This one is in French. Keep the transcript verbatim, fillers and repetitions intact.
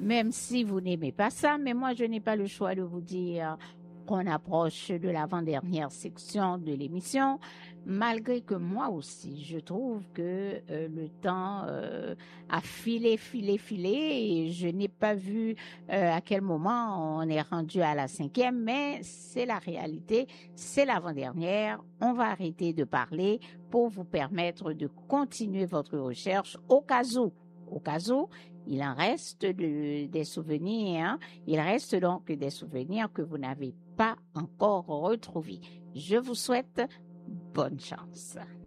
même si vous n'aimez pas ça, mais moi, je n'ai pas le choix de vous dire qu'on approche de l'avant-dernière section de l'émission, malgré que moi aussi, je trouve que euh, le temps euh, a filé, filé, filé, et je n'ai pas vu euh, à quel moment on est rendu à la cinquième, mais c'est la réalité, c'est l'avant-dernière. On va arrêter de parler pour vous permettre de continuer votre recherche au cas où, au cas où, il en reste de- des souvenirs, hein. Il reste donc des souvenirs que vous n'avez pas encore retrouvés. Je vous souhaite bonne chance.